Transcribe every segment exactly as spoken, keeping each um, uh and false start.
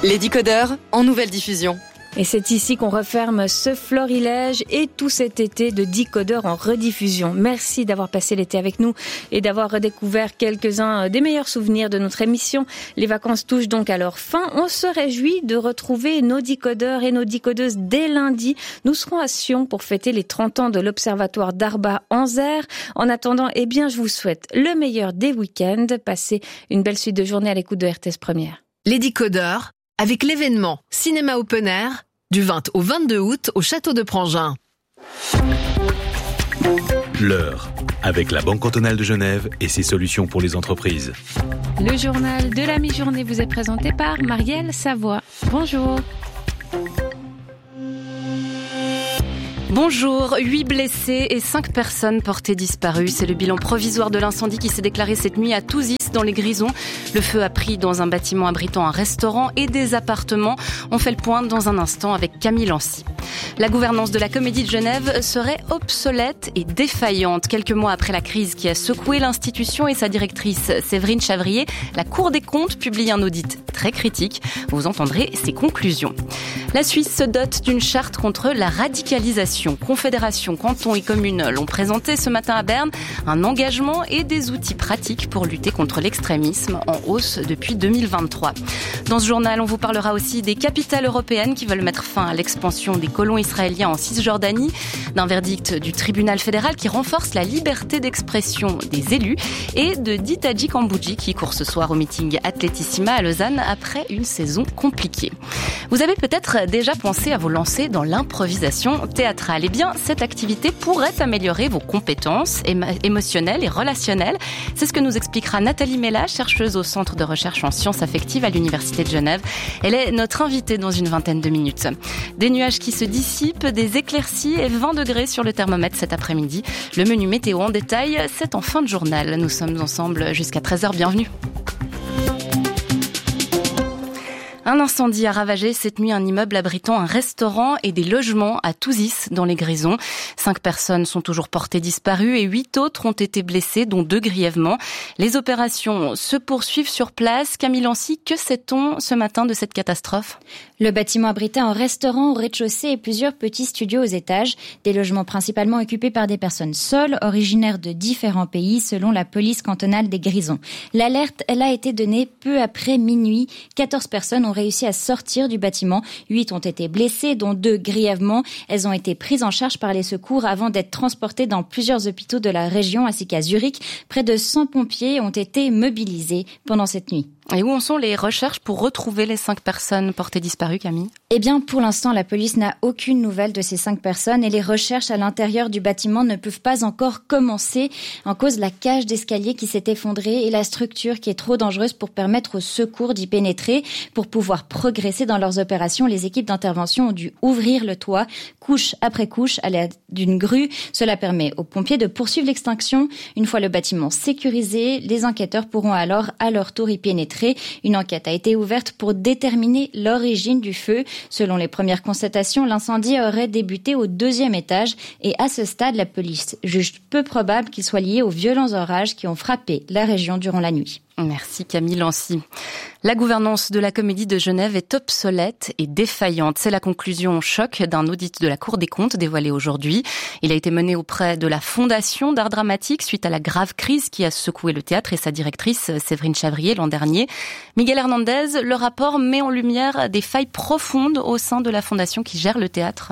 Les décodeurs en nouvelle diffusion. Et c'est ici qu'on referme ce florilège et tout cet été de décodeurs en rediffusion. Merci d'avoir passé l'été avec nous et d'avoir redécouvert quelques-uns des meilleurs souvenirs de notre émission. Les vacances touchent donc à leur fin. On se réjouit de retrouver nos décodeurs et nos décodeuses dès lundi. Nous serons à Sion pour fêter les trente ans de l'Observatoire d'Arba-Anzer. En attendant, eh bien, je vous souhaite le meilleur des week-ends. Passez une belle suite de journée à l'écoute de R T S Première. Les décodeurs, avec l'événement Cinéma Open Air, du vingt au vingt-deux août au Château de Prangin. L'heure, avec la Banque cantonale de Genève et ses solutions pour les entreprises. Le journal de la mi-journée vous est présenté par Marielle Savoie. Bonjour. Bonjour, huit blessés et cinq personnes portées disparues. C'est le bilan provisoire de l'incendie qui s'est déclaré cette nuit à Touzis, dans les Grisons. Le feu a pris dans un bâtiment abritant un restaurant et des appartements. On fait le point dans un instant avec Camille Lancy. La gouvernance de la Comédie de Genève serait obsolète et défaillante. Quelques mois après la crise qui a secoué l'institution et sa directrice Séverine Chavrier, la Cour des comptes publie un audit très critique. Vous entendrez ses conclusions. La Suisse se dote d'une charte contre la radicalisation. Confédération, cantons et communes l'ont présenté ce matin à Berne. Un engagement et des outils pratiques pour lutter contre l'extrémisme en hausse depuis deux mille vingt-trois. Dans ce journal, on vous parlera aussi des capitales européennes qui veulent mettre fin à l'expansion des colons israéliens en Cisjordanie, d'un verdict du tribunal fédéral qui renforce la liberté d'expression des élus et de Ditadji Kambouji qui court ce soir au meeting Athletissima à Lausanne après une saison compliquée. Vous avez peut-être déjà pensé à vous lancer dans l'improvisation théâtrale. Eh bien, cette activité pourrait améliorer vos compétences émo- émotionnelles et relationnelles. C'est ce que nous expliquera Nathalie Mella, chercheuse au Centre de recherche en sciences affectives à l'Université de Genève. Elle est notre invitée dans une vingtaine de minutes. Des nuages qui se dissipent, des éclaircies et vingt degrés sur le thermomètre cet après-midi. Le menu météo en détail, c'est en fin de journal. Nous sommes ensemble jusqu'à treize heures. Bienvenue. Un incendie a ravagé cette nuit un immeuble abritant un restaurant et des logements à Touzis, dans les Grisons. Cinq personnes sont toujours portées disparues et huit autres ont été blessées, dont deux grièvement. Les opérations se poursuivent sur place. Camille Lancy, que sait-on ce matin de cette catastrophe ? Le bâtiment abritait un restaurant au rez-de-chaussée et plusieurs petits studios aux étages. Des logements principalement occupés par des personnes seules, originaires de différents pays, selon la police cantonale des Grisons. L'alerte, elle a été donnée peu après minuit. quatorze personnes ont réussi à sortir du bâtiment. huit ont été blessées, dont deux grièvement. Elles ont été prises en charge par les secours avant d'être transportées dans plusieurs hôpitaux de la région ainsi qu'à Zurich. Près de cent pompiers ont été mobilisés pendant cette nuit. Et où en sont les recherches pour retrouver les cinq personnes portées disparues, Camille ? Eh bien, pour l'instant, la police n'a aucune nouvelle de ces cinq personnes et les recherches à l'intérieur du bâtiment ne peuvent pas encore commencer. En cause, la cage d'escalier qui s'est effondrée et la structure qui est trop dangereuse pour permettre aux secours d'y pénétrer. Pour pouvoir progresser dans leurs opérations, les équipes d'intervention ont dû ouvrir le toit, couche après couche, à l'aide d'une grue. Cela permet aux pompiers de poursuivre l'extinction. Une fois le bâtiment sécurisé, les enquêteurs pourront alors à leur tour y pénétrer. Une enquête a été ouverte pour déterminer l'origine du feu. Selon les premières constatations, l'incendie aurait débuté au deuxième étage et à ce stade, la police juge peu probable qu'il soit lié aux violents orages qui ont frappé la région durant la nuit. Merci Camille Lancy. La gouvernance de la Comédie de Genève est obsolète et défaillante. C'est la conclusion choc d'un audit de la Cour des comptes dévoilé aujourd'hui. Il a été mené auprès de la Fondation d'art dramatique suite à la grave crise qui a secoué le théâtre et sa directrice Séverine Chavrier l'an dernier. Miguel Hernandez, le rapport met en lumière des failles profondes au sein de la Fondation qui gère le théâtre.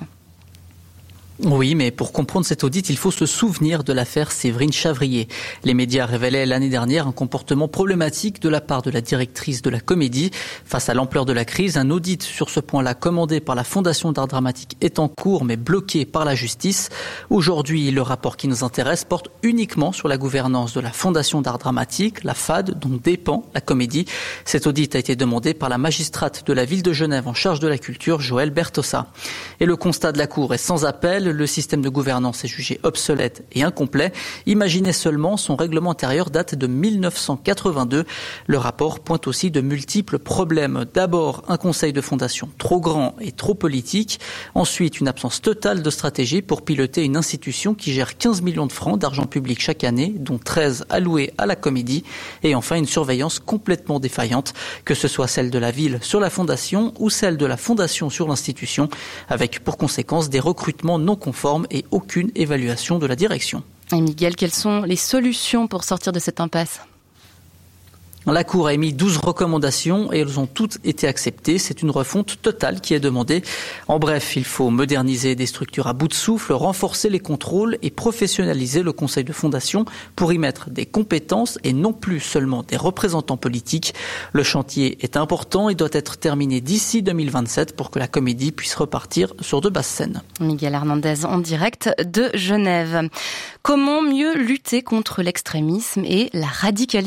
Oui, mais pour comprendre cet audit, il faut se souvenir de l'affaire Séverine Chavrier. Les médias révélaient l'année dernière un comportement problématique de la part de la directrice de la Comédie. Face à l'ampleur de la crise, un audit sur ce point-là commandé par la Fondation d'art dramatique est en cours, mais bloqué par la justice. Aujourd'hui, le rapport qui nous intéresse porte uniquement sur la gouvernance de la Fondation d'art dramatique, la F A D, dont dépend la Comédie. Cet audit a été demandé par la magistrate de la ville de Genève en charge de la culture, Joëlle Bertossa. Et le constat de la Cour est sans appel. Bruxelles, le système de gouvernance est jugé obsolète et incomplet. Imaginez seulement, son règlement intérieur date de mille neuf cent quatre-vingt-deux. Le rapport pointe aussi de multiples problèmes. D'abord, un conseil de fondation trop grand et trop politique. Ensuite, une absence totale de stratégie pour piloter une institution qui gère quinze millions de francs d'argent public chaque année, dont treize alloués à la comédie. Et enfin, une surveillance complètement défaillante, que ce soit celle de la ville sur la fondation ou celle de la fondation sur l'institution, avec pour conséquence des recrutements non conformes et aucune évaluation de la direction. Et Miguel, quelles sont les solutions pour sortir de cette impasse ? La Cour a émis douze recommandations et elles ont toutes été acceptées. C'est une refonte totale qui est demandée. En bref, il faut moderniser des structures à bout de souffle, renforcer les contrôles et professionnaliser le conseil de fondation pour y mettre des compétences et non plus seulement des représentants politiques. Le chantier est important et doit être terminé d'ici deux mille vingt-sept pour que la comédie puisse repartir sur de basses scènes. Miguel Hernandez en direct de Genève. Comment mieux lutter contre l'extrémisme et la radicalisation ?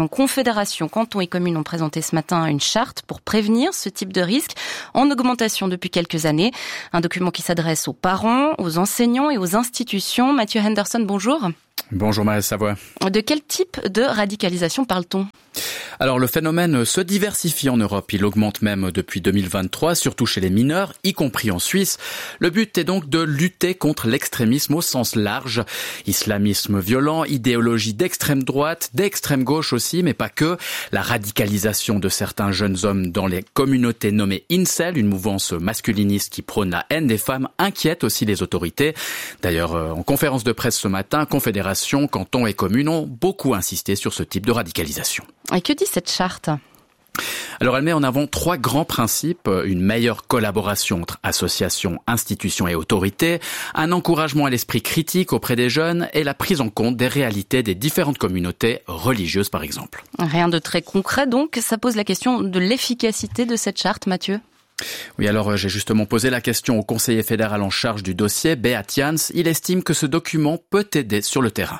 Confédération, cantons et communes ont présenté ce matin une charte pour prévenir ce type de risque en augmentation depuis quelques années. Un document qui s'adresse aux parents, aux enseignants et aux institutions. Mathieu Henderson, bonjour. Bonjour Marie Savoie. De quel type de radicalisation parle-t-on ? Alors le phénomène se diversifie en Europe, il augmente même depuis deux mille vingt-trois, surtout chez les mineurs, y compris en Suisse. Le but est donc de lutter contre l'extrémisme au sens large. Islamisme violent, idéologie d'extrême droite, d'extrême gauche aussi, mais pas que. La radicalisation de certains jeunes hommes dans les communautés nommées Incel, une mouvance masculiniste qui prône la haine des femmes, inquiète aussi les autorités. D'ailleurs, en conférence de presse ce matin, Confédération, cantons et communes ont beaucoup insisté sur ce type de radicalisation. Et que dit cette charte ? Alors elle met en avant trois grands principes, une meilleure collaboration entre associations, institutions et autorités, un encouragement à l'esprit critique auprès des jeunes et la prise en compte des réalités des différentes communautés religieuses par exemple. Rien de très concret donc, ça pose la question de l'efficacité de cette charte, Mathieu ? Oui, alors j'ai justement posé la question au conseiller fédéral en charge du dossier, Beat Jans. Il estime que ce document peut aider sur le terrain.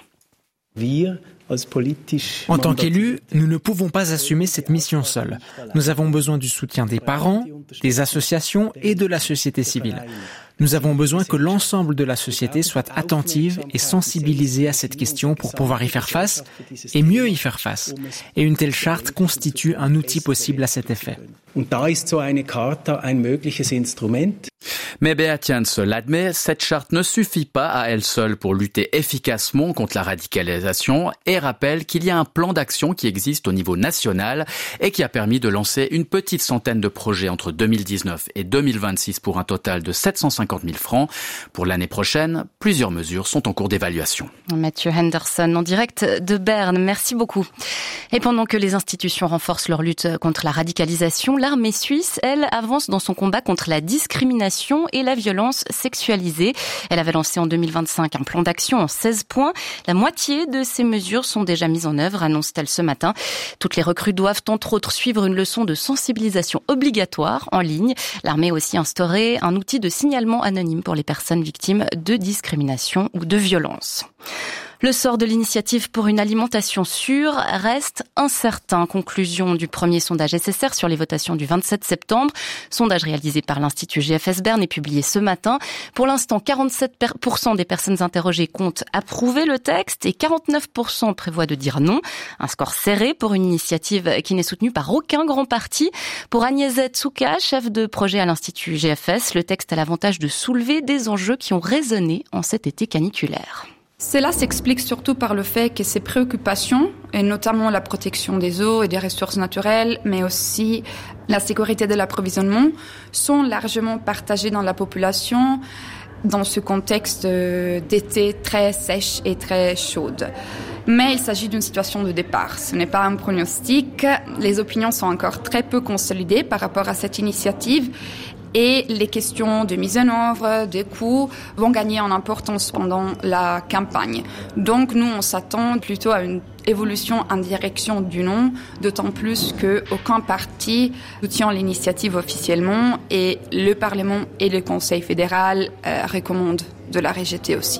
En tant qu'élus, nous ne pouvons pas assumer cette mission seuls. Nous avons besoin du soutien des parents, des associations et de la société civile. Nous avons besoin que l'ensemble de la société soit attentive et sensibilisée à cette question pour pouvoir y faire face et mieux y faire face. Et une telle charte constitue un outil possible à cet effet. Mais Beat Jans l'admet, cette charte ne suffit pas à elle seule pour lutter efficacement contre la radicalisation et rappelle qu'il y a un plan d'action qui existe au niveau national et qui a permis de lancer une petite centaine de projets entre deux mille dix-neuf et deux mille vingt-six pour un total de sept cent cinquante mille francs. Pour l'année prochaine, plusieurs mesures sont en cours d'évaluation. Mathieu Henderson en direct de Berne, merci beaucoup. Et pendant que les institutions renforcent leur lutte contre la radicalisation, l'armée suisse, elle, avance dans son combat contre la discrimination et la violence sexualisée. Elle avait lancé en deux mille vingt-cinq un plan d'action en seize points. La moitié de ces mesures sont déjà mises en œuvre, annonce-t-elle ce matin. Toutes les recrues doivent entre autres suivre une leçon de sensibilisation obligatoire en ligne. L'armée a aussi instauré un outil de signalement anonyme pour les personnes victimes de discrimination ou de violence. Le sort de l'initiative pour une alimentation sûre reste incertain. Conclusion du premier sondage S S R sur les votations du vingt-sept septembre. Sondage réalisé par l'Institut G F S Berne et publié ce matin. Pour l'instant, quarante-sept pour cent des personnes interrogées comptent approuver le texte et quarante-neuf pour cent prévoient de dire non. Un score serré pour une initiative qui n'est soutenue par aucun grand parti. Pour Agnès Tsouka, chef de projet à l'Institut G F S, le texte a l'avantage de soulever des enjeux qui ont résonné en cet été caniculaire. Cela s'explique surtout par le fait que ces préoccupations, et notamment la protection des eaux et des ressources naturelles, mais aussi la sécurité de l'approvisionnement, sont largement partagées dans la population dans ce contexte d'été très sèche et très chaude. Mais il s'agit d'une situation de départ. Ce n'est pas un pronostic. Les opinions sont encore très peu consolidées par rapport à cette initiative. Et les questions de mise en œuvre, des coûts, vont gagner en importance pendant la campagne. Donc nous, on s'attend plutôt à une évolution en direction du non, d'autant plus qu'aucun parti soutient l'initiative officiellement et le Parlement et le Conseil fédéral euh, recommandent de la rejeter aussi.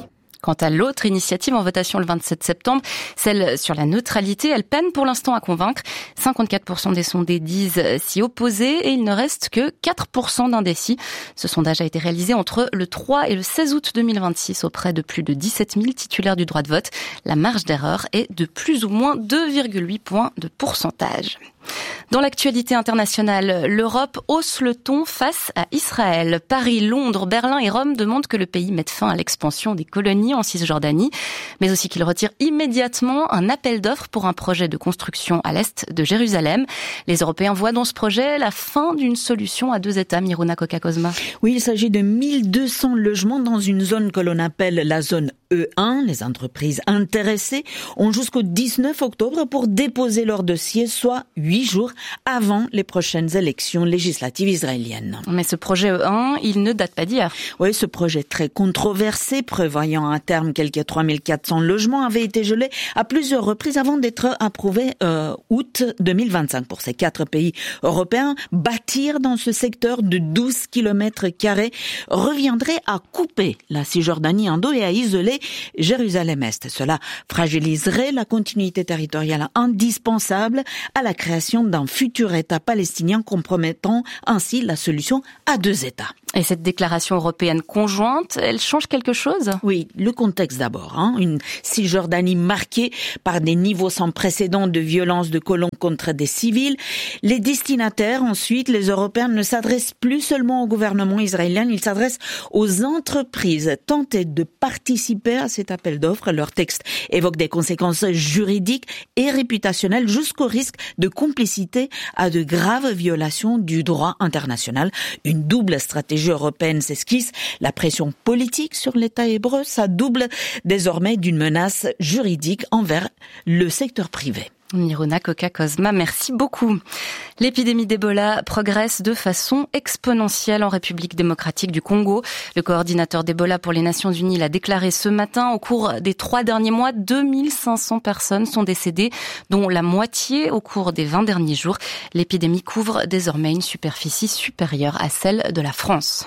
Quant à l'autre initiative en votation le vingt-sept septembre, celle sur la neutralité, elle peine pour l'instant à convaincre. cinquante-quatre pour cent des sondés disent s'y opposer et il ne reste que quatre pour cent d'indécis. Ce sondage a été réalisé entre le trois et le seize août deux mille vingt-six auprès de plus de dix-sept mille titulaires du droit de vote. La marge d'erreur est de plus ou moins deux virgule huit points de pourcentage. Dans l'actualité internationale, l'Europe hausse le ton face à Israël. Paris, Londres, Berlin et Rome demandent que le pays mette fin à l'expansion des colonies en Cisjordanie, mais aussi qu'il retire immédiatement un appel d'offres pour un projet de construction à l'est de Jérusalem. Les Européens voient dans ce projet la fin d'une solution à deux États. Miruna Koka-Kozma. Oui, il s'agit de mille deux cents logements dans une zone que l'on appelle la zone E un. Les entreprises intéressées ont jusqu'au dix-neuf octobre pour déposer leur dossier, soit huit jours avant les prochaines élections législatives israéliennes. Mais ce projet E un, il ne date pas d'hier. Oui, ce projet très controversé, prévoyant à terme quelques trois mille quatre cents logements, avait été gelé à plusieurs reprises avant d'être approuvé euh, août deux mille vingt-cinq. Pour ces quatre pays européens, bâtir dans ce secteur de douze kilomètres carrés reviendrait à couper la Cisjordanie en deux et à isoler Jérusalem-Est. Cela fragiliserait la continuité territoriale indispensable à la création d'un futur État palestinien, compromettant ainsi la solution à deux États. Et cette déclaration européenne conjointe, elle change quelque chose ? Oui, le contexte d'abord. Hein. Une Cisjordanie marquée par des niveaux sans précédent de violence de colons contre des civils. Les destinataires, ensuite, les Européens ne s'adressent plus seulement au gouvernement israélien, ils s'adressent aux entreprises tentées de participer à cet appel d'offres. Leur texte évoque des conséquences juridiques et réputationnelles jusqu'au risque de complicité à de graves violations du droit international. Une double stratégie européenne s'esquisse. La pression politique sur l'État hébreu, ça double désormais d'une menace juridique envers le secteur privé. Miruna Koka-Kozma, merci beaucoup. L'épidémie d'Ebola progresse de façon exponentielle en République démocratique du Congo. Le coordinateur d'Ebola pour les Nations Unies l'a déclaré ce matin. Au cours des trois derniers mois, deux mille cinq cents personnes sont décédées, dont la moitié au cours des vingt derniers jours. L'épidémie couvre désormais une superficie supérieure à celle de la France.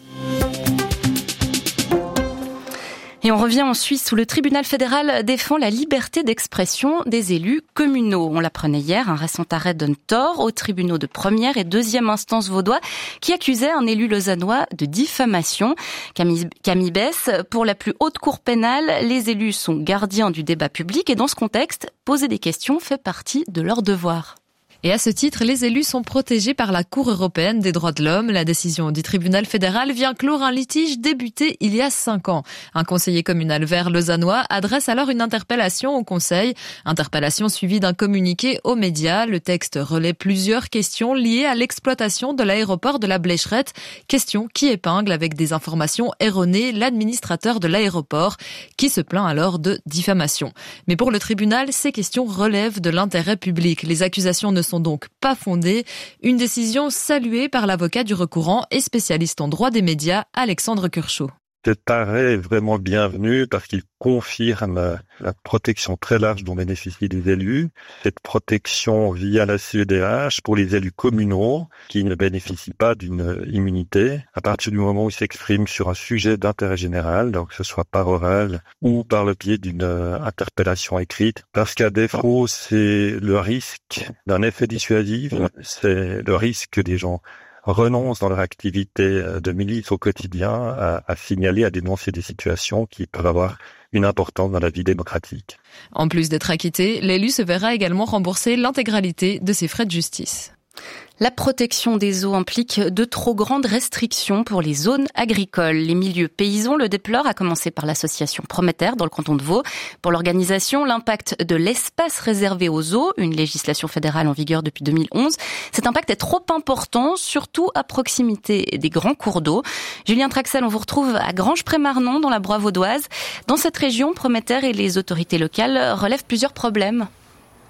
Et on revient en Suisse où le tribunal fédéral défend la liberté d'expression des élus communaux. On l'apprenait hier, un récent arrêt donne tort aux tribunaux de première et deuxième instance vaudois qui accusaient un élu lausannois de diffamation. Camille, Camille Bess, pour la plus haute cour pénale, les élus sont gardiens du débat public et dans ce contexte, poser des questions fait partie de leur devoir. Et à ce titre, les élus sont protégés par la Cour européenne des droits de l'homme. La décision du tribunal fédéral vient clore un litige débuté il y a cinq ans. Un conseiller communal vert lausannois adresse alors une interpellation au conseil. Interpellation suivie d'un communiqué aux médias. Le texte relaie plusieurs questions liées à l'exploitation de l'aéroport de la Blécherette. Questions qui épinglent avec des informations erronées l'administrateur de l'aéroport qui se plaint alors de diffamation. Mais pour le tribunal, ces questions relèvent de l'intérêt public. Les accusations ne sont donc pas fondées. Une décision saluée par l'avocat du recourant et spécialiste en droit des médias, Alexandre Curchot. Cet arrêt est vraiment bienvenu parce qu'il confirme la protection très large dont bénéficient les élus. Cette protection via la C E D H pour les élus communaux qui ne bénéficient pas d'une immunité à partir du moment où ils s'expriment sur un sujet d'intérêt général, donc que ce soit par oral ou par le biais d'une interpellation écrite. Parce qu'à défaut, c'est le risque d'un effet dissuasif, c'est le risque que des gens renoncent dans leur activité de milice au quotidien à, à signaler, à dénoncer des situations qui peuvent avoir une importance dans la vie démocratique. En plus d'être acquitté, l'élu se verra également rembourser l'intégralité de ses frais de justice. La protection des eaux implique de trop grandes restrictions pour les zones agricoles. Les milieux paysans le déplorent, à commencer par l'association Prométer dans le canton de Vaud. Pour l'organisation, l'impact de l'espace réservé aux eaux, une législation fédérale en vigueur depuis deux mille onze, cet impact est trop important, surtout à proximité des grands cours d'eau. Julien Traxel, on vous retrouve à Granges-près-Marnon, dans la Broye vaudoise. Dans cette région, Prométer et les autorités locales relèvent plusieurs problèmes.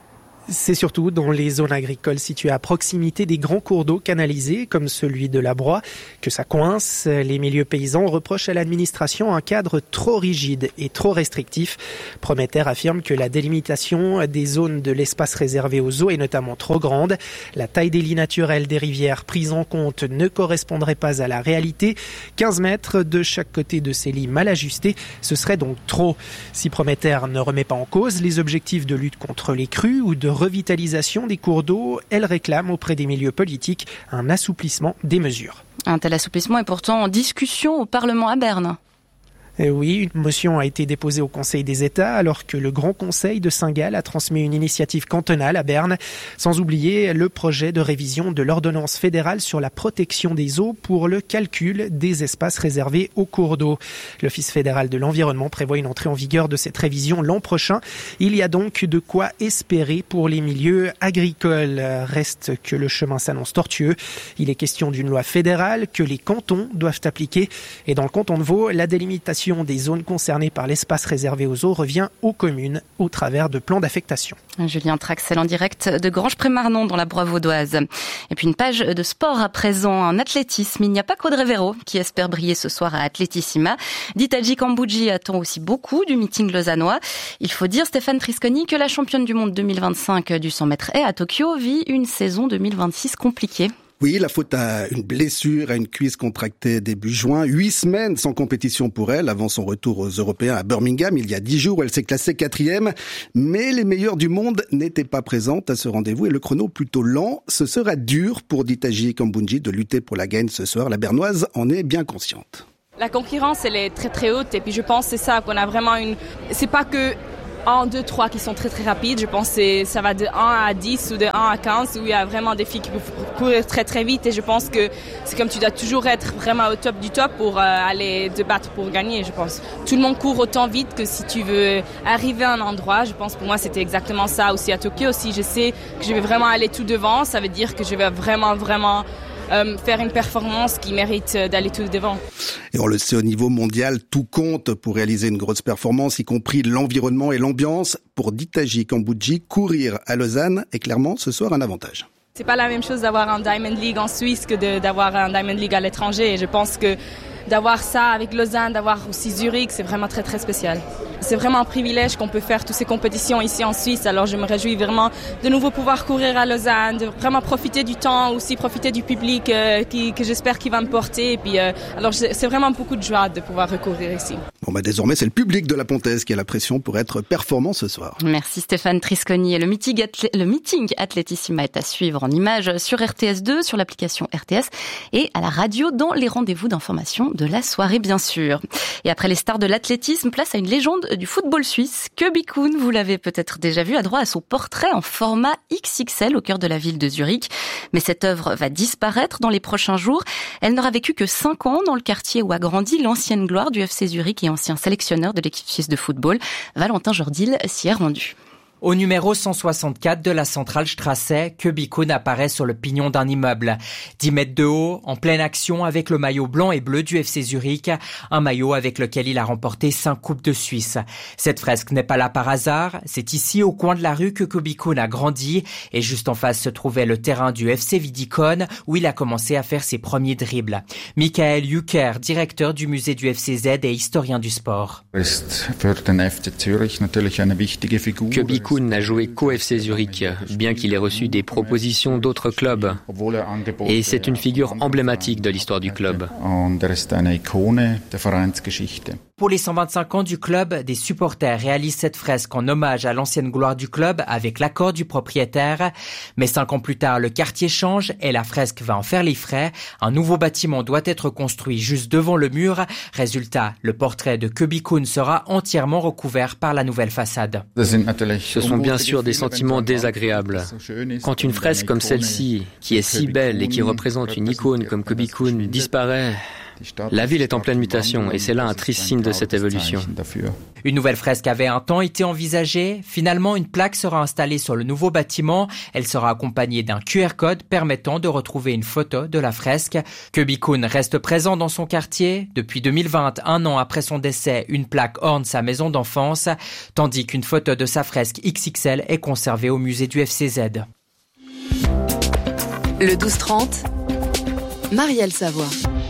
C'est surtout dans les zones agricoles situées à proximité des grands cours d'eau canalisés, comme celui de la Broye, que ça coince. Les milieux paysans reprochent à l'administration un cadre trop rigide et trop restrictif. Prometer affirme que la délimitation des zones de l'espace réservé aux eaux est notamment trop grande. La taille des lits naturels des rivières prises en compte ne correspondrait pas à la réalité. quinze mètres de chaque côté de ces lits mal ajustés, ce serait donc trop. Si Prometer ne remet pas en cause les objectifs de lutte contre les crues ou de revitalisation des cours d'eau, elle réclame auprès des milieux politiques un assouplissement des mesures. Un tel assouplissement est pourtant en discussion au Parlement à Berne. Et oui, une motion a été déposée au Conseil des États alors que le Grand Conseil de Saint-Gall a transmis une initiative cantonale à Berne, sans oublier le projet de révision de l'ordonnance fédérale sur la protection des eaux pour le calcul des espaces réservés aux cours d'eau. L'Office fédéral de l'environnement prévoit une entrée en vigueur de cette révision l'an prochain. Il y a donc de quoi espérer pour les milieux agricoles. Reste que le chemin s'annonce tortueux. Il est question d'une loi fédérale que les cantons doivent appliquer. Et dans le canton de Vaud, la délimitation des zones concernées par l'espace réservé aux eaux revient aux communes au travers de plans d'affectation. Julien Traxel en direct de Granges-Prémarnon dans la Broye vaudoise. Et puis une page de sport à présent en athlétisme. Il n'y a pas qu'Audrey Véro qui espère briller ce soir à Atletissima. Ditaji Kambouji attend aussi beaucoup du meeting lausannois. Il faut dire, Stéphane Trisconi, que la championne du monde deux mille vingt-cinq du cent mètres haies à Tokyo vit une saison deux mille vingt-six compliquée. Oui, la faute à une blessure, à une cuisse contractée début juin. Huit semaines sans compétition pour elle avant son retour aux Européens à Birmingham. Il y a dix jours, elle s'est classée quatrième. Mais les meilleures du monde n'étaient pas présentes à ce rendez-vous et le chrono plutôt lent. Ce sera dur pour Ditaji Kambouji de lutter pour la gagne ce soir. La Bernoise en est bien consciente. La concurrence, elle est très très haute et puis je pense que c'est ça qu'on a vraiment une... C'est pas que un, deux, trois qui sont très très rapides. Je pense que ça va de un à dix ou de un à quinze où il y a vraiment des filles qui peuvent courir très très vite et je pense que c'est comme tu dois toujours être vraiment au top du top pour euh, aller te battre pour gagner, je pense. Tout le monde court autant vite que si tu veux arriver à un endroit. Je pense pour moi c'était exactement ça aussi à Tokyo. Si je sais que je vais vraiment aller tout devant, ça veut dire que je vais vraiment vraiment Euh, faire une performance qui mérite d'aller tout devant. Et on le sait, au niveau mondial, tout compte pour réaliser une grosse performance, y compris l'environnement et l'ambiance. Pour Ditaji Kambouji, courir à Lausanne est clairement ce soir un avantage. C'est pas la même chose d'avoir un Diamond League en Suisse que de, d'avoir un Diamond League à l'étranger. Et je pense que d'avoir ça avec Lausanne, d'avoir aussi Zurich, c'est vraiment très très spécial. C'est vraiment un privilège qu'on peut faire toutes ces compétitions ici en Suisse. Alors je me réjouis vraiment de nouveau pouvoir courir à Lausanne, de vraiment profiter du temps, aussi profiter du public euh, qui, que j'espère qu'il va me porter. Et puis, euh, alors c'est vraiment beaucoup de joie de pouvoir recourir ici. Bon bah désormais c'est le public de la Pontaise qui a la pression pour être performant ce soir. Merci Stéphane Trisconi. Et le meeting, athlé- le meeting Atletissima est à suivre en images sur R T S deux, sur l'application R T S et à la radio dans les rendez-vous d'information de la soirée bien sûr. Et après les stars de l'athlétisme, place à une légende du football suisse. Kobe Kuhn, vous l'avez peut-être déjà vu, a droit à son portrait en format X X L au cœur de la ville de Zurich. Mais cette œuvre va disparaître dans les prochains jours. Elle n'aura vécu que cinq ans dans le quartier où a grandi l'ancienne gloire du F C Zurich et ancien sélectionneur de l'équipe suisse de football. Valentin Jordil s'y est rendu. Au numéro cent soixante-quatre de la Centralstrasse, Kobe Kuhn apparaît sur le pignon d'un immeuble. dix mètres de haut, en pleine action avec le maillot blanc et bleu du F C Zurich, un maillot avec lequel il a remporté cinq coupes de Suisse. Cette fresque n'est pas là par hasard, c'est ici au coin de la rue que Kobe Kuhn a grandi et juste en face se trouvait le terrain du F C Wiedikon où il a commencé à faire ses premiers dribbles. Michael Jucker, directeur du musée du F C Z et historien du sport. Kobe Kuhn n'a joué qu'au F C Zurich, bien qu'il ait reçu des propositions d'autres clubs. Et c'est une figure emblématique de l'histoire du club. Pour les cent vingt-cinq ans du club, des supporters réalisent cette fresque en hommage à l'ancienne gloire du club avec l'accord du propriétaire. Mais cinq ans plus tard, le quartier change et la fresque va en faire les frais. Un nouveau bâtiment doit être construit juste devant le mur. Résultat, le portrait de Kobe Kuhn sera entièrement recouvert par la nouvelle façade. Ce sont bien sûr des sentiments désagréables. Quand une fresque comme celle-ci, qui est si belle et qui représente une icône comme Kobe Kuhn, disparaît, La ville est en pleine mutation et c'est là un triste signe de cette évolution. Une nouvelle fresque avait un temps été envisagée. Finalement, une plaque sera installée sur le nouveau bâtiment. Elle sera accompagnée d'un Q R code permettant de retrouver une photo de la fresque. Köbikun reste présent dans son quartier. Depuis deux mille vingt, un an après son décès, une plaque orne sa maison d'enfance, tandis qu'une photo de sa fresque X X L est conservée au musée du F C Z. Le douze trente, Marielle Savoie.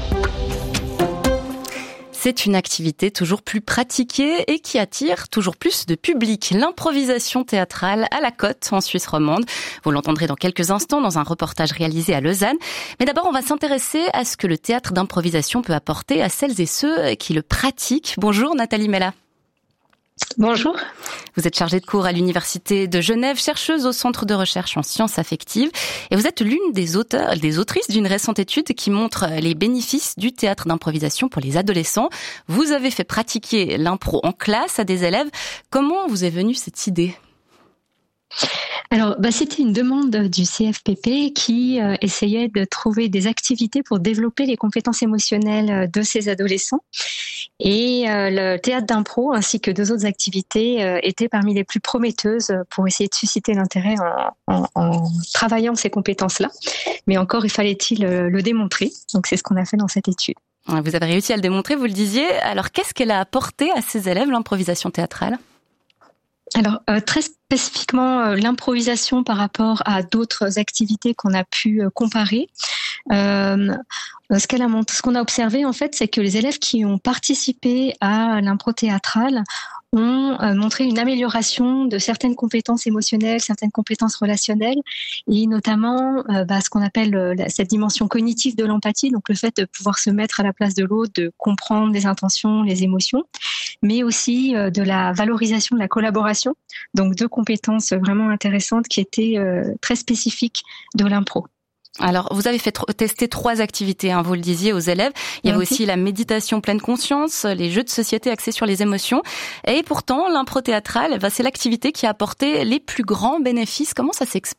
C'est une activité toujours plus pratiquée et qui attire toujours plus de public. L'improvisation théâtrale à la Côte, en Suisse romande. Vous l'entendrez dans quelques instants dans un reportage réalisé à Lausanne. Mais d'abord, on va s'intéresser à ce que le théâtre d'improvisation peut apporter à celles et ceux qui le pratiquent. Bonjour Nathalie Mella. Bonjour. Vous êtes chargée de cours à l'Université de Genève, chercheuse au Centre de recherche en sciences affectives. Et vous êtes l'une des auteurs, des autrices d'une récente étude qui montre les bénéfices du théâtre d'improvisation pour les adolescents. Vous avez fait pratiquer l'impro en classe à des élèves. Comment vous est venue cette idée ? Alors, bah, c'était une demande du C F P P qui euh, essayait de trouver des activités pour développer les compétences émotionnelles de ces adolescents. Et euh, le théâtre d'impro ainsi que deux autres activités euh, étaient parmi les plus prometteuses pour essayer de susciter l'intérêt en, en, en travaillant ces compétences-là. Mais encore, il fallait-il le, le démontrer. Donc, c'est ce qu'on a fait dans cette étude. Vous avez réussi à le démontrer, vous le disiez. Alors, qu'est-ce qu'elle a apporté à ces élèves, l'improvisation théâtrale ? Alors, euh, très spécifiquement, euh, l'improvisation par rapport à d'autres activités qu'on a pu euh, comparer. Euh, ce, qu'elle a, ce qu'on a observé, en fait, c'est que les élèves qui ont participé à l'impro théâtrale ont euh, montré une amélioration de certaines compétences émotionnelles, certaines compétences relationnelles, et notamment euh, bah, ce qu'on appelle euh, cette dimension cognitive de l'empathie, donc le fait de pouvoir se mettre à la place de l'autre, de comprendre les intentions, les émotions, mais aussi euh, de la valorisation de la collaboration, donc deux compétences vraiment intéressantes qui étaient euh, très spécifiques de l'impro. Alors, vous avez fait tester trois activités, hein, vous le disiez, aux élèves. Il y avait aussi la méditation pleine conscience, les jeux de société axés sur les émotions. Et pourtant, l'impro théâtrale, bah, c'est l'activité qui a apporté les plus grands bénéfices. Comment ça s'explique ?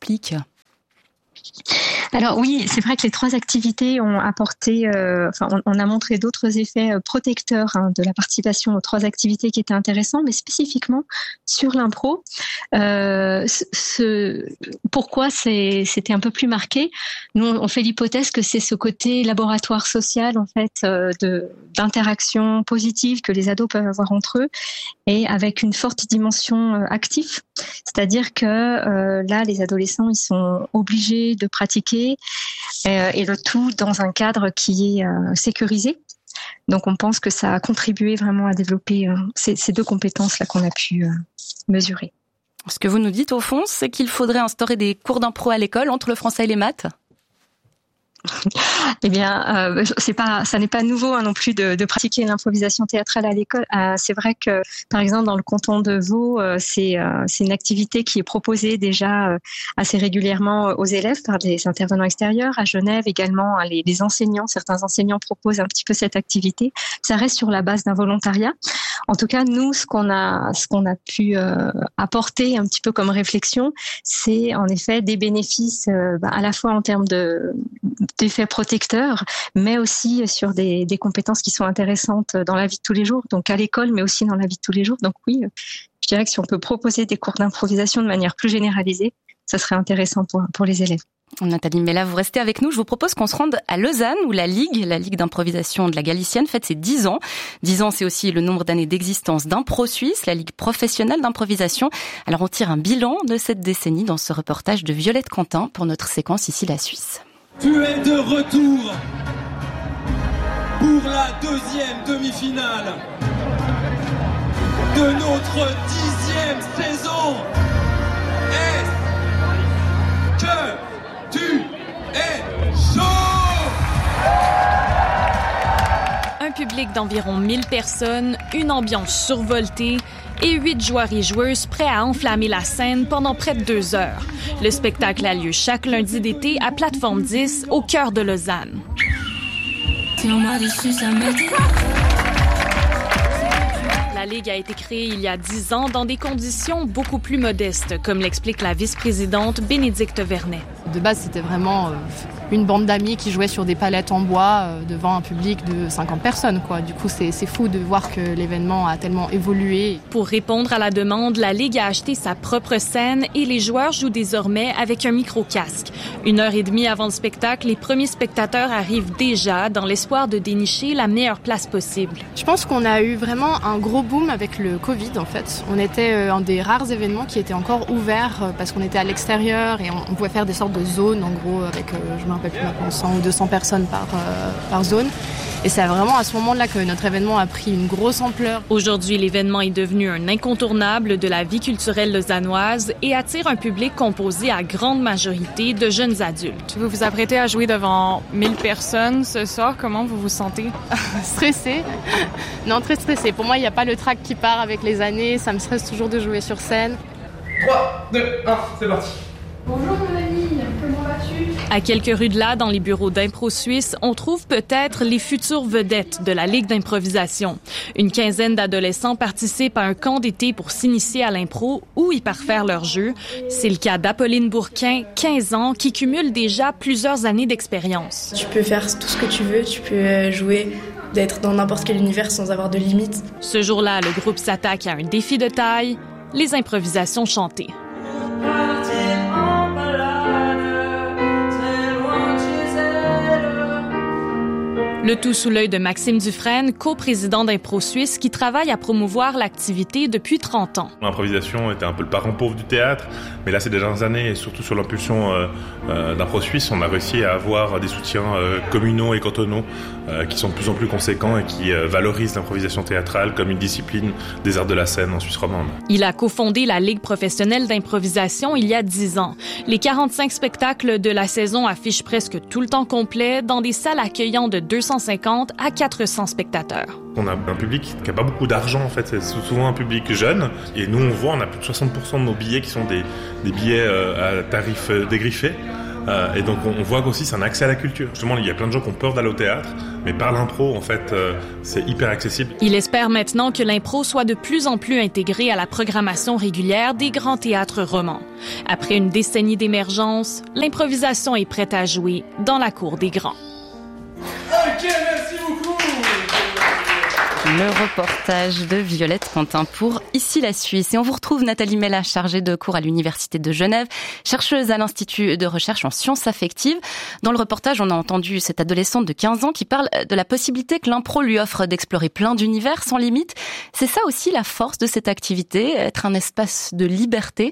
Alors oui, c'est vrai que les trois activités ont apporté, euh, enfin, on, on a montré d'autres effets protecteurs hein, de la participation aux trois activités qui étaient intéressants, mais spécifiquement sur l'impro. Euh, ce, pourquoi c'est, c'était un peu plus marqué ? Nous, on fait l'hypothèse que c'est ce côté laboratoire social en fait euh, de d'interaction positive que les ados peuvent avoir entre eux, et avec une forte dimension euh, active. C'est-à-dire que euh, là, les adolescents, ils sont obligés de pratiquer euh, et le tout dans un cadre qui est euh, sécurisé. Donc, on pense que ça a contribué vraiment à développer euh, ces, ces deux compétences-là qu'on a pu euh, mesurer. Ce que vous nous dites, au fond, c'est qu'il faudrait instaurer des cours d'impro à l'école entre le français et les maths ? Eh bien, euh, c'est pas, ça n'est pas nouveau hein, non plus de, de pratiquer l'improvisation théâtrale à l'école. Euh, c'est vrai que, par exemple, dans le canton de Vaud, euh, c'est, euh, c'est une activité qui est proposée déjà euh, assez régulièrement aux élèves par des intervenants extérieurs. À Genève également, les, les enseignants, certains enseignants proposent un petit peu cette activité. Ça reste sur la base d'un volontariat. En tout cas, nous, ce qu'on a, ce qu'on a pu euh, apporter un petit peu comme réflexion, c'est en effet des bénéfices euh, bah, à la fois en termes de d'effets protecteurs, mais aussi sur des, des compétences qui sont intéressantes dans la vie de tous les jours, donc à l'école, mais aussi dans la vie de tous les jours. Donc oui, je dirais que si on peut proposer des cours d'improvisation de manière plus généralisée, ça serait intéressant pour, pour les élèves. Nathalie Mella, vous restez avec nous. Je vous propose qu'on se rende à Lausanne, où la Ligue, la Ligue d'improvisation de la Galicienne, fête ses dix ans. dix ans, c'est aussi le nombre d'années d'existence d'Impro Suisse, la Ligue professionnelle d'improvisation. Alors on tire un bilan de cette décennie dans ce reportage de Violette Quentin pour notre séquence Ici la Suisse. Tu es de retour pour la deuxième demi-finale de notre dixième saison. Est-ce que tu es chaud? Un public d'environ mille personnes, une ambiance survoltée et huit joueurs et joueuses prêts à enflammer la scène pendant près de deux heures. Le spectacle a lieu chaque lundi d'été à Plateforme dix, au cœur de Lausanne. La Ligue a été créée il y a dix ans dans des conditions beaucoup plus modestes, comme l'explique la vice-présidente Bénédicte Vernet. De base, c'était vraiment une bande d'amis qui jouaient sur des palettes en bois devant un public de cinquante personnes, quoi. Du coup, c'est, c'est fou de voir que l'événement a tellement évolué. Pour répondre à la demande, la Ligue a acheté sa propre scène et les joueurs jouent désormais avec un micro-casque. Une heure et demie avant le spectacle, les premiers spectateurs arrivent déjà dans l'espoir de dénicher la meilleure place possible. Je pense qu'on a eu vraiment un gros boom avec le Covid, en fait. On était un des rares événements qui était encore ouvert parce qu'on était à l'extérieur et on pouvait faire des sortes de zones, en gros, avec, je me rappelle plus maintenant, cent ou deux cents personnes par, euh, par zone. Et c'est vraiment à ce moment-là que notre événement a pris une grosse ampleur. Aujourd'hui, l'événement est devenu un incontournable de la vie culturelle lausannoise et attire un public composé à grande majorité de jeunes adultes. Vous vous apprêtez à jouer devant mille personnes ce soir. Comment vous vous sentez? Stressée. Non, très stressée. Pour moi, il n'y a pas le trac qui part avec les années. Ça me stresse toujours de jouer sur scène. trois, deux, un, c'est parti. Bonjour Mélanie, comment vas-tu? À quelques rues de là, dans les bureaux d'Impro Suisse, on trouve peut-être les futures vedettes de la Ligue d'improvisation. Une quinzaine d'adolescents participent à un camp d'été pour s'initier à l'impro ou y parfaire leur jeu. C'est le cas d'Apolline Bourquin, quinze ans, qui cumule déjà plusieurs années d'expérience. Tu peux faire tout ce que tu veux, tu peux jouer, d'être dans n'importe quel univers sans avoir de limites. Ce jour-là, le groupe s'attaque à un défi de taille, les improvisations chantées. Le tout sous l'œil de Maxime Dufresne, coprésident d'Impro Suisse, qui travaille à promouvoir l'activité depuis trente ans. L'improvisation était un peu le parent pauvre du théâtre, mais là, ces dernières années, et surtout sur l'impulsion euh, euh, d'Impro Suisse, on a réussi à avoir des soutiens euh, communaux et cantonaux euh, qui sont de plus en plus conséquents et qui euh, valorisent l'improvisation théâtrale comme une discipline des arts de la scène en Suisse romande. Il a cofondé la Ligue professionnelle d'improvisation il y a dix ans. Les quarante-cinq spectacles de la saison affichent presque tout le temps complet dans des salles accueillant de deux cent cinquante à quatre cents spectateurs. On a un public qui n'a pas beaucoup d'argent, en fait. C'est souvent un public jeune. Et nous, on voit, on a plus de soixante pour cent de nos billets qui sont des, des billets euh, à tarifs euh, dégriffés. Euh, et donc, on, on voit qu'aussi, c'est un accès à la culture. Justement, il y a plein de gens qui ont peur d'aller au théâtre. Mais par l'impro, en fait, euh, c'est hyper accessible. Il espère maintenant que l'impro soit de plus en plus intégré à la programmation régulière des grands théâtres romans. Après une décennie d'émergence, l'improvisation est prête à jouer dans la cour des grands. Ok, merci beaucoup. Le reportage de Violette Quentin pour Ici la Suisse. Et on vous retrouve Nathalie Mella, chargée de cours à l'Université de Genève, chercheuse à l'Institut de recherche en sciences affectives. Dans le reportage, on a entendu cette adolescente de quinze ans qui parle de la possibilité que l'impro lui offre d'explorer plein d'univers sans limite. C'est ça aussi la force de cette activité, être un espace de liberté.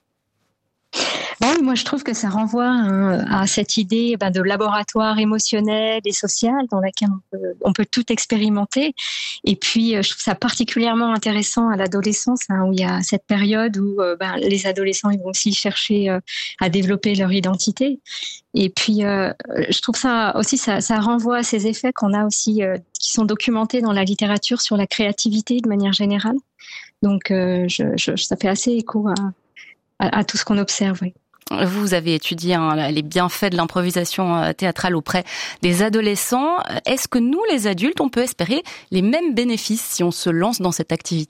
Oui, moi je trouve que ça renvoie hein, à cette idée ben, de laboratoire émotionnel et social dans laquelle on peut, on peut tout expérimenter. Et puis je trouve ça particulièrement intéressant à l'adolescence, hein, où il y a cette période où euh, ben, les adolescents ils vont aussi chercher euh, à développer leur identité. Et puis euh, je trouve ça aussi ça, ça renvoie à ces effets qu'on a aussi euh, qui sont documentés dans la littérature sur la créativité de manière générale. Donc euh, je, je, ça fait assez écho à À, à tout ce qu'on observe, oui. Vous avez étudié hein, les bienfaits de l'improvisation théâtrale auprès des adolescents. Est-ce que nous, les adultes, on peut espérer les mêmes bénéfices si on se lance dans cette activité ?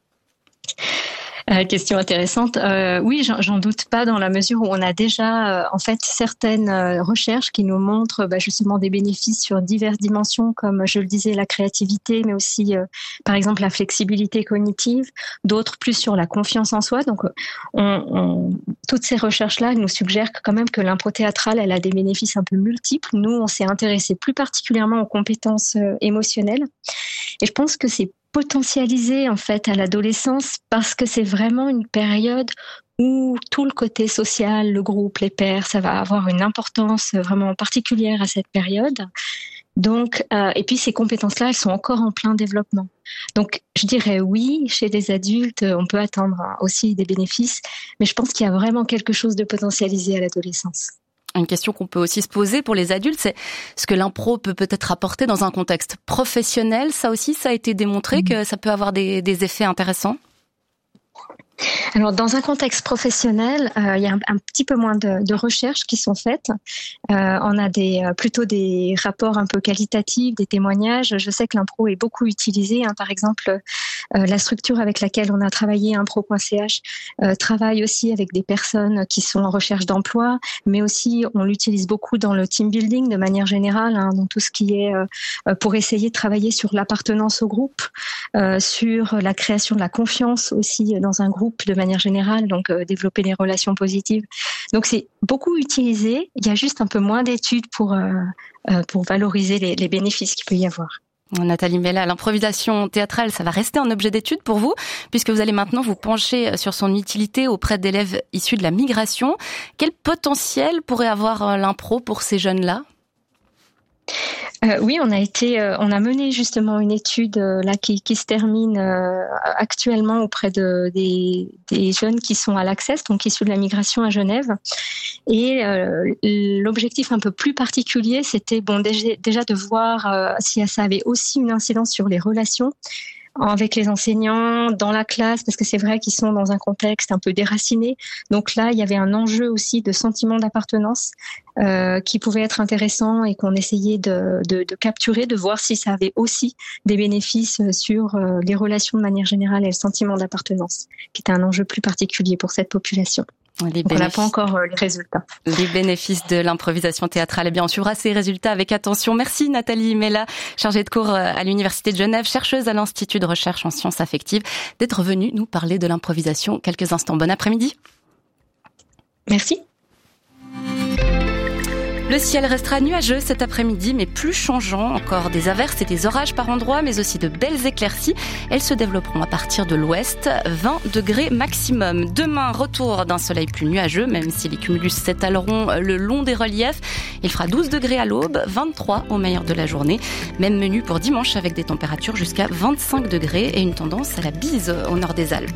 Euh, question intéressante. Euh, oui, j'en, j'en doute pas dans la mesure où on a déjà euh, en fait certaines euh, recherches qui nous montrent bah, justement des bénéfices sur diverses dimensions, comme je le disais la créativité, mais aussi euh, par exemple la flexibilité cognitive. D'autres plus sur la confiance en soi. Donc, on, on, toutes ces recherches-là nous suggèrent que, quand même que l'impro théâtrale, elle a des bénéfices un peu multiples. Nous, on s'est intéressé plus particulièrement aux compétences euh, émotionnelles, et je pense que c'est potentialisé en fait à l'adolescence parce que c'est vraiment une période où tout le côté social, le groupe, les pairs, ça va avoir une importance vraiment particulière à cette période. Donc, euh, et puis ces compétences-là, elles sont encore en plein développement. Donc, je dirais oui, chez les adultes, on peut attendre aussi des bénéfices, mais je pense qu'il y a vraiment quelque chose de potentialisé à l'adolescence. Une question qu'on peut aussi se poser pour les adultes, c'est ce que l'impro peut peut-être apporter dans un contexte professionnel. Ça aussi, ça a été démontré mmh. que ça peut avoir des, des effets intéressants. Alors, dans un contexte professionnel, euh, il y a un, un petit peu moins de, de recherches qui sont faites. Euh, on a des, euh, plutôt des rapports un peu qualitatifs, des témoignages. Je sais que l'impro est beaucoup utilisé. Hein. Par exemple, euh, la structure avec laquelle on a travaillé, impro point c h, euh, travaille aussi avec des personnes qui sont en recherche d'emploi, mais aussi on l'utilise beaucoup dans le team building de manière générale, hein, dans tout ce qui est euh, pour essayer de travailler sur l'appartenance au groupe, euh, sur la création de la confiance aussi dans un groupe de manière générale, donc euh, développer des relations positives. Donc c'est beaucoup utilisé, il y a juste un peu moins d'études pour, euh, euh, pour valoriser les, les bénéfices qu'il peut y avoir. Nathalie Mella, l'improvisation théâtrale, ça va rester un objet d'étude pour vous, puisque vous allez maintenant vous pencher sur son utilité auprès d'élèves issus de la migration. Quel potentiel pourrait avoir l'impro pour ces jeunes-là ? Euh, oui, on a été, euh, on a mené justement une étude euh, là qui, qui se termine euh, actuellement auprès de des, des jeunes qui sont à l'Access, donc issus de la migration à Genève. Et euh, l'objectif un peu plus particulier, c'était bon déjà, déjà de voir euh, si ça avait aussi une incidence sur les relations avec les enseignants, dans la classe, parce que c'est vrai qu'ils sont dans un contexte un peu déraciné. Donc là, il y avait un enjeu aussi de sentiment d'appartenance euh, qui pouvait être intéressant et qu'on essayait de, de, de capturer, de voir si ça avait aussi des bénéfices sur euh, les relations de manière générale et le sentiment d'appartenance, qui était un enjeu plus particulier pour cette population. Les Donc on n'a pas encore euh, les résultats. Les bénéfices de l'improvisation théâtrale. Eh bien, on suivra ces résultats avec attention. Merci Nathalie Mella, chargée de cours à l'Université de Genève, chercheuse à l'Institut de recherche en sciences affectives, d'être venue nous parler de l'improvisation quelques instants. Bon après-midi. Merci. Le ciel restera nuageux cet après-midi, mais plus changeant. Encore des averses et des orages par endroits, mais aussi de belles éclaircies. Elles se développeront à partir de l'ouest, vingt degrés maximum. Demain, retour d'un soleil plus nuageux, même si les cumulus s'étaleront le long des reliefs. Il fera douze degrés à l'aube, vingt-trois au meilleur de la journée. Même menu pour dimanche avec des températures jusqu'à vingt-cinq degrés et une tendance à la bise au nord des Alpes.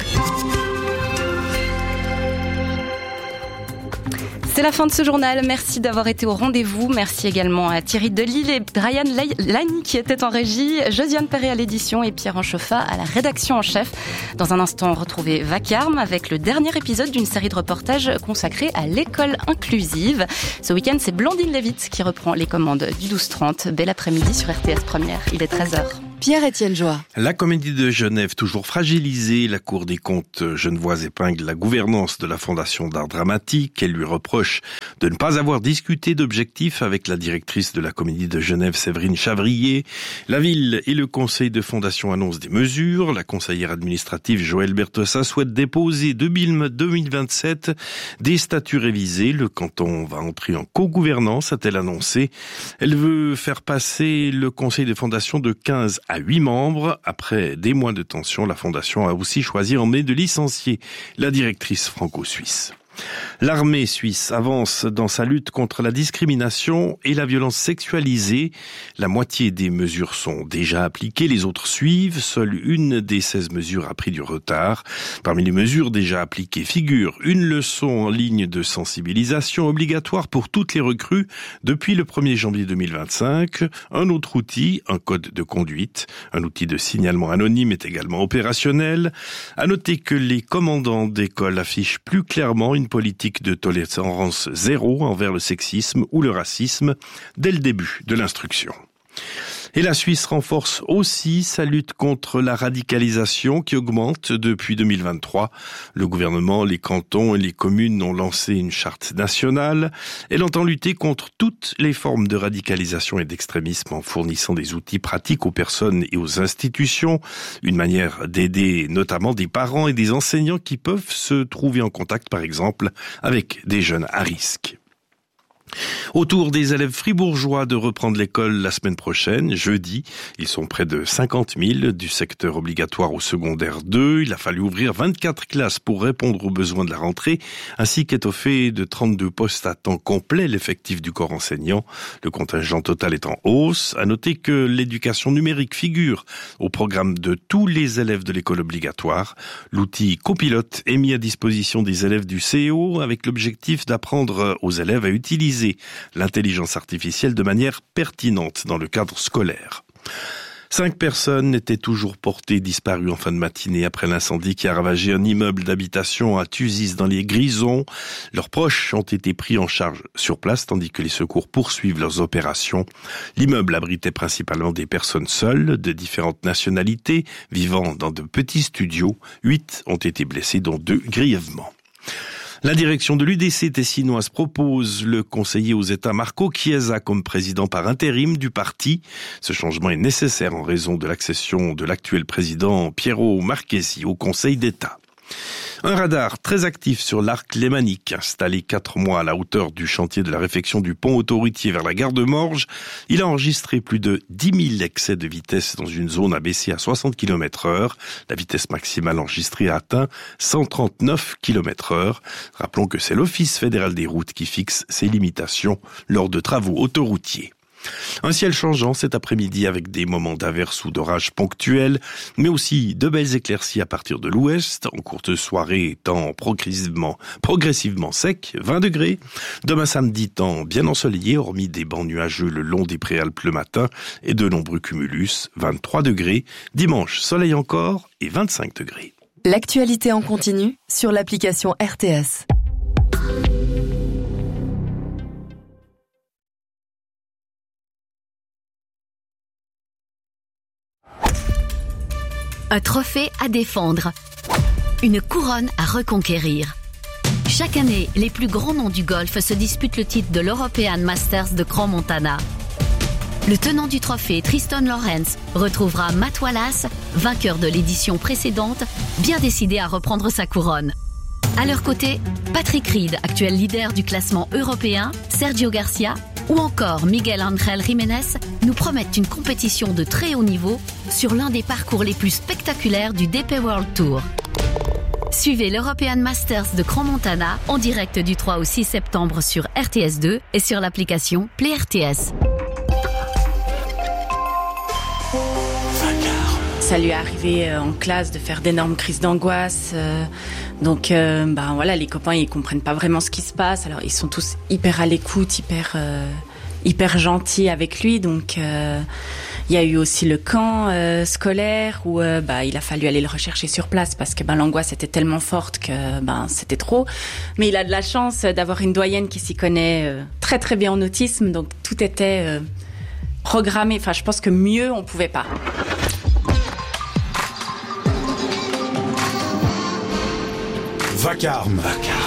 C'est la fin de ce journal. Merci d'avoir été au rendez-vous. Merci également à Thierry Delille et Brian Lani qui étaient en régie, Josiane Perret à l'édition et Pierre Ancheffa à la rédaction en chef. Dans un instant, retrouvez Vacarme avec le dernier épisode d'une série de reportages consacrée à l'école inclusive. Ce week-end, c'est Blandine Lévitz qui reprend les commandes du douze trente. Bel après-midi sur R T S Première. Il est treize heures. Pierre-Étienne Joie. La Comédie de Genève, toujours fragilisée. La Cour des comptes genevoise épingle la gouvernance de la Fondation d'art dramatique. Elle lui reproche de ne pas avoir discuté d'objectifs avec la directrice de la Comédie de Genève, Séverine Chavrier. La ville et le conseil de fondation annoncent des mesures. La conseillère administrative Joëlle Bertossa souhaite déposer deux mille vingt-sept des statuts révisés. Le canton va entrer en co-gouvernance, a-t-elle annoncé. Elle veut faire passer le conseil de fondation de quinze à huit membres. Après des mois de tension, la Fondation a aussi choisi en mai de licencier la directrice franco-suisse. L'armée suisse avance dans sa lutte contre la discrimination et la violence sexualisée. La moitié des mesures sont déjà appliquées, les autres suivent. Seule une des seize mesures a pris du retard. Parmi les mesures déjà appliquées figure une leçon en ligne de sensibilisation obligatoire pour toutes les recrues depuis le premier janvier deux mille vingt-cinq. Un autre outil, un code de conduite. Un outil de signalement anonyme est également opérationnel. À noter que les commandants d'école affichent plus clairement une politique de tolérance zéro envers le sexisme ou le racisme dès le début de l'instruction. Et la Suisse renforce aussi sa lutte contre la radicalisation qui augmente depuis deux mille vingt-trois. Le gouvernement, les cantons et les communes ont lancé une charte nationale. Elle entend lutter contre toutes les formes de radicalisation et d'extrémisme en fournissant des outils pratiques aux personnes et aux institutions. Une manière d'aider notamment des parents et des enseignants qui peuvent se trouver en contact, par exemple, avec des jeunes à risque. Autour des élèves fribourgeois de reprendre l'école la semaine prochaine, jeudi. Ils sont près de cinquante mille du secteur obligatoire au secondaire deux. Il a fallu ouvrir vingt-quatre classes pour répondre aux besoins de la rentrée, ainsi qu'étoffer de trente-deux postes à temps complet l'effectif du corps enseignant. Le contingent total est en hausse. À noter que l'éducation numérique figure au programme de tous les élèves de l'école obligatoire. L'outil copilote est mis à disposition des élèves du C E O avec l'objectif d'apprendre aux élèves à utiliser l'intelligence artificielle de manière pertinente dans le cadre scolaire. Cinq personnes étaient toujours portées disparues en fin de matinée après l'incendie qui a ravagé un immeuble d'habitation à Tuzis dans les Grisons. Leurs proches ont été pris en charge sur place tandis que les secours poursuivent leurs opérations. L'immeuble abritait principalement des personnes seules de différentes nationalités vivant dans de petits studios. Huit ont été blessés, dont deux grièvement. La direction de l'U D C tessinoise propose le conseiller aux États Marco Chiesa comme président par intérim du parti. Ce changement est nécessaire en raison de l'accession de l'actuel président Piero Marchesi au Conseil d'État. Un radar très actif sur l'arc lémanique, installé quatre mois à la hauteur du chantier de la réfection du pont autoroutier vers la gare de Morges. Il a enregistré plus de dix mille excès de vitesse dans une zone abaissée à soixante kilomètres heure. La vitesse maximale enregistrée a atteint cent trente-neuf kilomètres heure. Rappelons que c'est l'Office fédéral des routes qui fixe ces limitations lors de travaux autoroutiers. Un ciel changeant cet après-midi avec des moments d'averses ou d'orages ponctuels, mais aussi de belles éclaircies à partir de l'ouest, en courte soirée, temps progressivement, progressivement sec, vingt degrés. Demain samedi, temps bien ensoleillé, hormis des bancs nuageux le long des préalpes le matin et de nombreux cumulus, vingt-trois degrés. Dimanche, soleil encore et vingt-cinq degrés. L'actualité en continu sur l'application R T S. Un trophée à défendre, une couronne à reconquérir. Chaque année, les plus grands noms du golf se disputent le titre de l'European Masters de Crans-Montana. Le tenant du trophée, Tristan Lawrence, retrouvera Matt Wallace, vainqueur de l'édition précédente, bien décidé à reprendre sa couronne. À leur côté, Patrick Reed, actuel leader du classement européen, Sergio Garcia ou encore Miguel Ángel Jiménez nous promettent une compétition de très haut niveau sur l'un des parcours les plus spectaculaires du D P World Tour. Suivez l'European Masters de Crans-Montana en direct du trois au six septembre sur R T S deux et sur l'application Play R T S. Ça lui est arrivé en classe de faire d'énormes crises d'angoisse. Donc, euh, ben voilà, les copains ils comprennent pas vraiment ce qui se passe. Alors ils sont tous hyper à l'écoute, hyper euh, hyper gentils avec lui. Donc euh, il y a eu aussi le camp euh, scolaire où euh, bah il a fallu aller le rechercher sur place parce que ben l'angoisse était tellement forte que ben c'était trop. Mais il a de la chance d'avoir une doyenne qui s'y connaît euh, très très bien en autisme. Donc tout était euh, programmé. Enfin, je pense que mieux on pouvait pas. Vacarme. Vacarme.